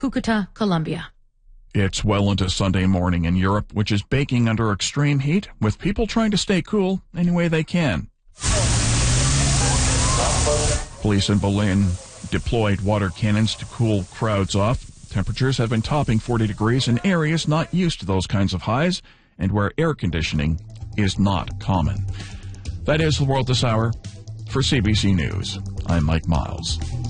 Cucuta, Colombia. It's well into Sunday morning in Europe, which is baking under extreme heat, with people trying to stay cool any way they can. Police in Berlin deployed water cannons to cool crowds off. Temperatures have been topping 40 degrees in areas not used to those kinds of highs and where air conditioning is not common. That is the world this hour. For CBC News, I'm Mike Miles.